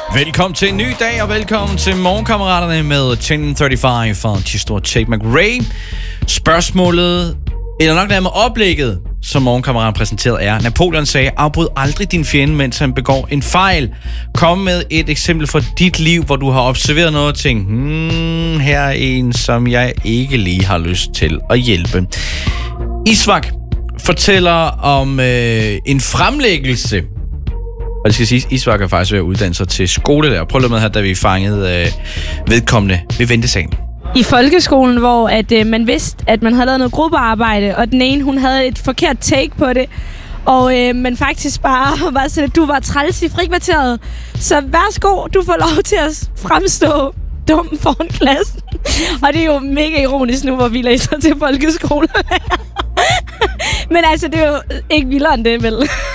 Velkommen til en ny dag, og velkommen til Morgenkammeraterne med 1035 fra Tiesto og Tate McRae. Spørgsmålet, eller nok der med oplægget, som Morgenkammeraterne præsenteret er: Napoleon sagde, afbryd aldrig din fjende, mens han begår en fejl. Kom med et eksempel fra dit liv, hvor du har observeret noget og tænkt, her er en, som jeg ikke lige har lyst til at hjælpe. Isvak fortæller om en fremlæggelse. Og det skal siges, Isvak er faktisk ved at uddanne sig til skolelærer. Prøv lige med her, da vi fangede vedkommende ved ventesagen. I folkeskolen, hvor at, man vidste, at man havde lavet noget gruppearbejde, og den ene, hun havde et forkert take på det, og man faktisk bare var sådan, at du var træls i frikvarteret. Så værsgo, du får lov til at fremstå dum foran klassen. Og det er jo mega ironisk nu, hvor vi læser til folkeskole. Men altså, det er jo ikke vildere end det, vel?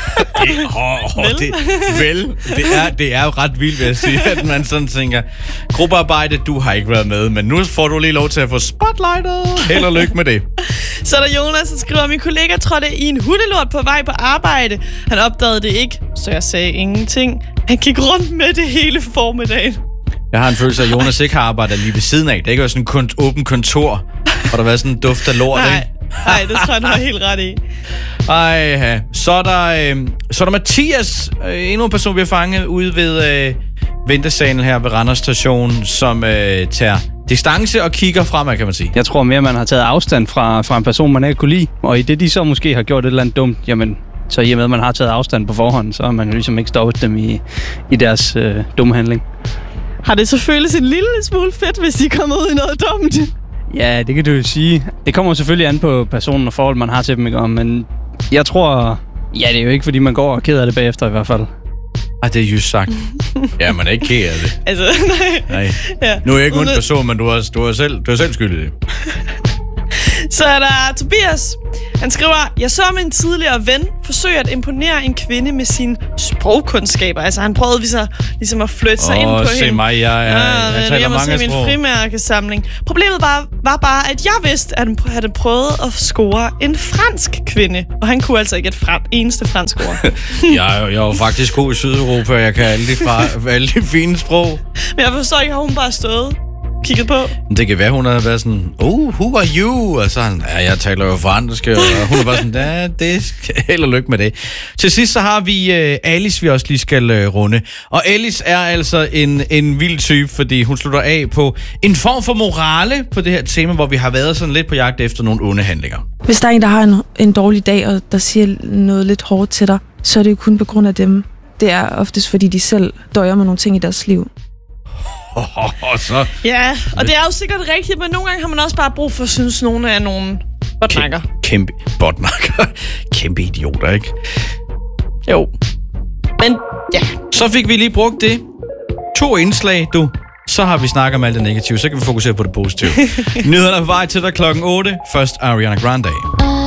Det er jo ret vildt, vil jeg sige, at man sådan tænker, gruppearbejde, du har ikke været med, men nu får du lige lov til at få spotlightet. Held og lykke med det. Så der Jonas, der skriver, min kollega trådte i en hundelort på vej på arbejde. Han opdagede det ikke, så jeg sagde ingenting. Han gik rundt med det hele formiddagen. Jeg har en følelse af, at Jonas ikke har arbejdet lige ved siden af. Det er ikke sådan et åbent kontor, hvor der var sådan en duft af lort, ikke? Nej, det tror jeg, du har helt ret i. Ej, så er der Mathias, endnu en person, vi har fanget ude ved ventesalen her ved Randers Station, som tager distance og kigger fremad, kan man sige. Jeg tror mere, man har taget afstand fra en person, man ikke kunne lide. Og i det, de så måske har gjort et eller andet dumt, jamen, så i og med, at man har taget afstand på forhånd, så har man jo ligesom ikke stoppet dem i deres dumme handling. Har det så føles en lille smule fedt, hvis de kommer ud i noget dumt? Ja, det kan du jo sige. Det kommer selvfølgelig an på personen og forhold, man har til dem, ikke? Men jeg tror... Ja, det er jo ikke, fordi man går og keder af det bagefter i hvert fald. Det er just sagt. Ja, man er ikke ked af det. Altså, nej. Ja. Nu er jeg ikke ondt person, men du er selv skyldig i det. Så er der Tobias. Han skriver, jeg så min tidligere ven forsøge at imponere en kvinde med sine sprogkundskaber. Altså han prøvede ligesom at flytte sig ind på hende. Se mig, jeg taler mange sprog. Min frimærkesamling. Problemet var bare, at jeg vidste, at han havde prøvet at score en fransk kvinde. Og han kunne altså ikke et eneste fransk ord. Jeg er jo faktisk god i Sydeuropa, og jeg kan alle de fine sprog. Men jeg forstår ikke, har hun bare stået kigget på. Det kan være, hun har været sådan, who are you? Og så han, jeg taler jo fransk, og hun er bare sådan, det skal held og lykke med det. Til sidst så har vi Alice, vi også lige skal runde. Og Alice er altså en vild type, fordi hun slutter af på en form for morale på det her tema, hvor vi har været sådan lidt på jagt efter nogle onde handlinger. Hvis der er en, der har en dårlig dag, og der siger noget lidt hårdt til dig, så er det jo kun på grund af dem. Det er oftest, fordi de selv døjer med nogle ting i deres liv. Ja, og det er jo sikkert rigtigt, men nogle gange har man også bare brug for at synes, nogle er nogle botnakker. Kæmpe botnakker. Kæmpe idioter, ikke? Jo. Men ja. Så fik vi lige brugt det. 2 indslag, du. Så har vi snakket om alt det negative, så kan vi fokusere på det positive. Nyhederne er på vej til dig klokken 8. Først Ariana Grande.